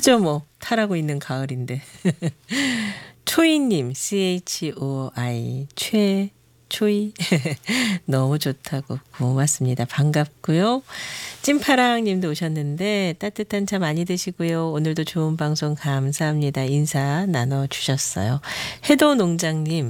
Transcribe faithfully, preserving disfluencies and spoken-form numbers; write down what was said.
타죠 뭐. 타라고 있는 가을인데. 초이님, C H O I, 최, 초이. 너무 좋다고 고맙습니다. 반갑고요. 찐파랑님도 오셨는데 따뜻한 차 많이 드시고요. 오늘도 좋은 방송 감사합니다. 인사 나눠주셨어요. 해도농장님.